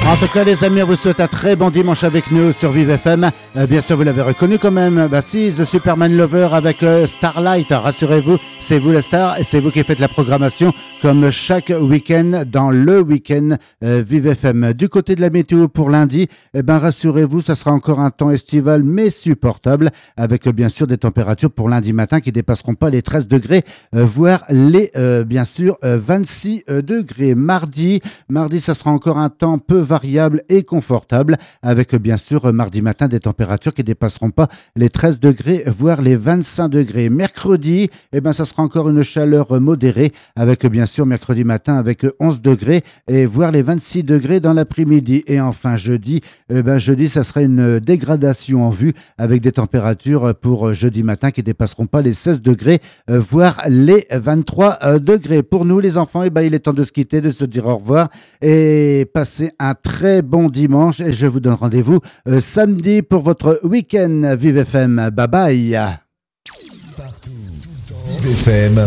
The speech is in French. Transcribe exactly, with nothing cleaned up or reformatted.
En tout cas, les amis, on vous souhaite un très bon dimanche avec nous sur Vive F M. Euh, bien sûr, vous l'avez reconnu quand même. Bah si, The Superman Lover avec euh, Starlight. Rassurez-vous, c'est vous la star et c'est vous qui faites la programmation comme chaque week-end dans le week-end euh, Vive F M. Du côté de la météo pour lundi, eh ben rassurez-vous, ça sera encore un temps estival mais supportable avec euh, bien sûr des températures pour lundi matin qui dépasseront pas les treize degrés, euh, voire les euh, bien sûr euh, vingt-six euh, degrés. Mardi, mardi, ça sera encore un temps peu variable et confortable avec bien sûr mardi matin des températures qui ne dépasseront pas les treize degrés voire les vingt-cinq degrés. Mercredi, eh ben, ça sera encore une chaleur modérée avec bien sûr mercredi matin avec onze degrés et voire les vingt-six degrés dans l'après-midi. Et enfin jeudi, eh ben, jeudi ça sera une dégradation en vue avec des températures pour jeudi matin qui ne dépasseront pas les seize degrés voire les vingt-trois degrés. Pour nous les enfants, eh ben, il est temps de se quitter, de se dire au revoir et passer un très bon dimanche et je vous donne rendez-vous euh, samedi pour votre week-end Vive F M. Bye bye. Partout, tout le temps. Vive F M,